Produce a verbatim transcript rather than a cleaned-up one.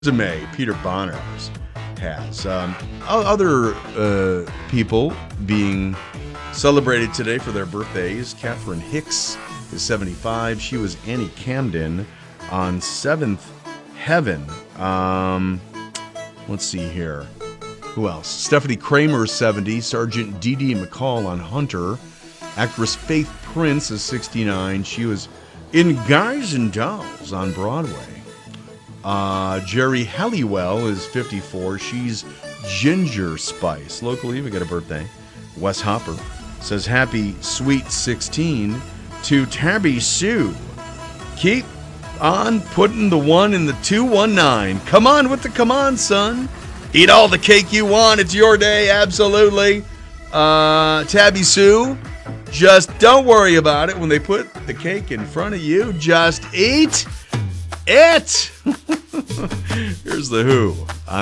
resume Peter Bonners has. Um, other uh, people being celebrated today for their birthdays. Catherine Hicks is seventy-five. She was Annie Camden on Seventh Heaven. Um, let's see here. Who else? Stephanie Kramer is seventy. Sergeant Dee Dee McCall on Hunter. Actress Faith Prince is sixty-nine. She was in Guys and Dolls on Broadway. Uh, Jerry Halliwell is fifty-four. She's Ginger Spice. Locally, we got a birthday. Wes Hopper says happy sweet sixteen to Tabby Sue. Keep on putting the one in the two one nine. Come on with the come on, son. Eat all the cake you want. It's your day. Absolutely. Uh, Tabby Sue, just don't worry about it. When they put the cake in front of you, just eat it. Here's the Who. I'm